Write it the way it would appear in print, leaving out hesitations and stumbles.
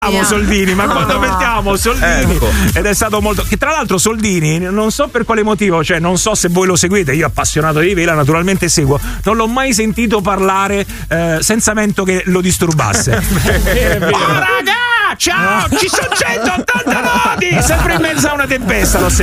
Soldini, ma quando mettiamo Soldini, ed è stato molto, che tra l'altro Soldini non so per quale motivo, cioè non so se voi lo seguite, io appassionato di vela naturalmente seguo, non l'ho mai sentito parlare senza mento che lo disturbasse. Oh raga, ciao, ci sono 180 nodi, sempre in mezzo a una tempesta l'ho sentito.